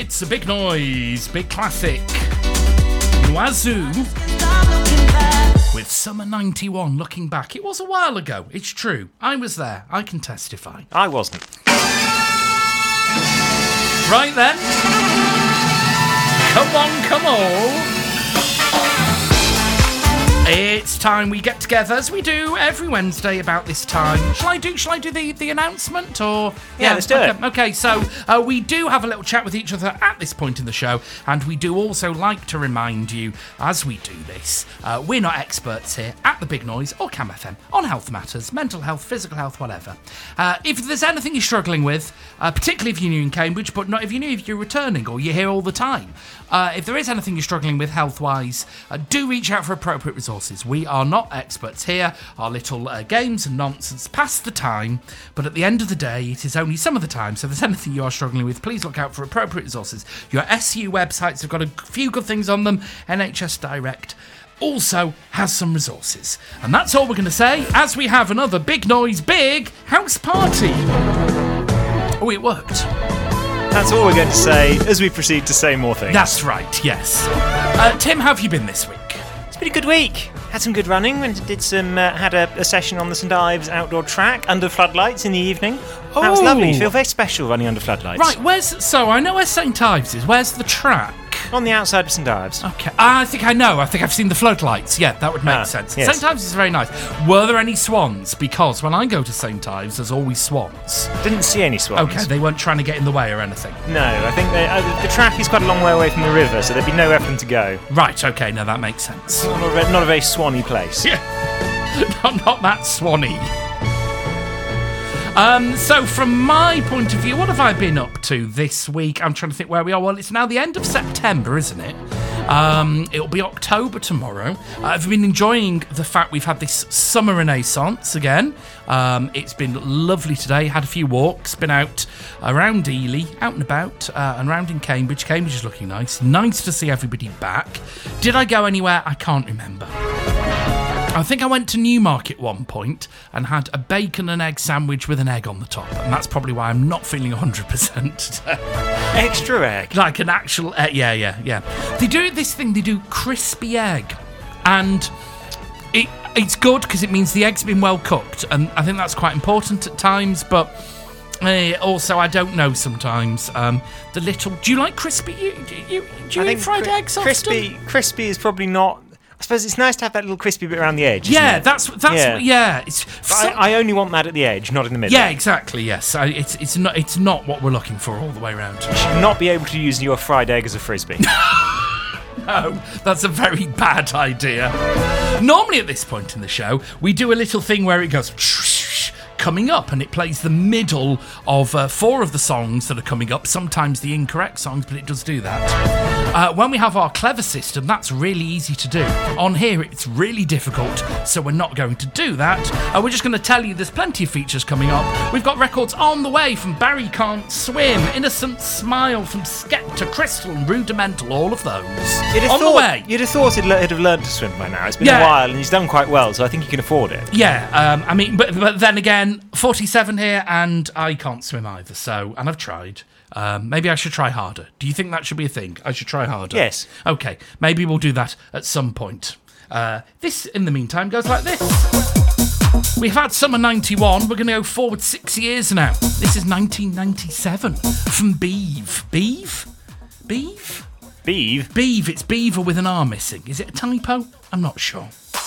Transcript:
It's a big noise, big classic. Wazoo with Summer 91. Looking back, it was a while ago. It's true. I was there. I can testify. I wasn't. Right then. Come on. It's time we get together, as we do every Wednesday about this time. Shall I do the announcement, or let's do it. Okay, so we do have a little chat with each other at this point in the show, and we do also like to remind you, as we do this, we're not experts here at the Big Noise or Cam FM on health matters, mental health, physical health, whatever. If there's anything you're struggling with, particularly if you're new in Cambridge, but not if you're returning or you're here all the time, if there is anything you're struggling with health-wise, do reach out for appropriate resources. We are not experts here. Our little games and nonsense pass the time, but at the end of the day, it is only some of the time. So if there's anything you are struggling with, please look out for appropriate resources. Your SU websites have got a few good things on them. NHS Direct also has some resources. And that's all we're going to say as we have another Big Noise Big House Party. Oh, it worked. That's all we're going to say as we proceed to say more things. That's right, yes. Tim, how have you been this week? It's been a good week. Had some good running. Did some. Had a session on the St Ives outdoor track under floodlights in the evening. That was lovely. You feel very special running under floodlights. Right, so I know where St Ives is. Where's the track? On the outside of St Ives. Okay. I think I know. I think I've seen the floodlights. Yeah, that would make sense. Yes. St Ives is very nice. Were there any swans? Because when I go to St Ives, there's always swans. Didn't see any swans. Okay, they weren't trying to get in the way or anything. No, I think the track is quite a long way away from the river, so there'd be nowhere for them to go. Right, okay, no, that makes sense. Not a very swanny place. Yeah, not that swanny. So from my point of view, what have I been up to this week? I'm trying to think where we are. Well, it's now the end of September, isn't it? It'll be October tomorrow. I've been enjoying the fact we've had this summer renaissance again. It's been lovely today. Had a few walks. Been out around Ely, out and about, and around in Cambridge. Cambridge is looking nice. Nice to see everybody back. Did I go anywhere? I can't remember. I think I went to Newmarket at one point and had a bacon and egg sandwich with an egg on the top, and that's probably why I'm not feeling 100% today. Extra egg? Like an actual egg, yeah. They do this thing, they do crispy egg, and it's good because it means the egg's been well cooked, and I think that's quite important at times, but also I don't know sometimes. The little... Do you like crispy? Do you eat fried eggs often? Crispy is probably not... I suppose it's nice to have that little crispy bit around the edge. Yeah, isn't it? that's yeah. I only want that at the edge, not in the middle. Yeah, exactly. Yes, it's not what we're looking for all the way around. You should not be able to use your fried egg as a frisbee. No, that's a very bad idea. Normally at this point in the show, we do a little thing where it goes coming up, and it plays the middle of 4 of the songs that are coming up, sometimes the incorrect songs, but it does do that. When we have our clever system, that's really easy to do. On here, it's really difficult, so we're not going to do that. We're just going to tell you there's plenty of features coming up. We've got records on the way from Barry Can't Swim, Innocent Smile from Skepta, Crystal and Rudimental, all of those. The way. You'd have thought he'd have learned to swim by now. It's been a while, and he's done quite well, so I think he can afford it. Yeah, I mean, but then again, 47 here, and I can't swim either, and I've tried. Maybe I should try harder. Do you think that should be a thing? I should try harder? Yes. Okay, maybe we'll do that at some point. This, in the meantime, goes like this. We've had Summer 91. We're going to go forward 6 years now. This is 1997 from Beeve. Beeve? Beeve? Beeve, it's Beaver with an R missing. Is it a typo? I'm not sure.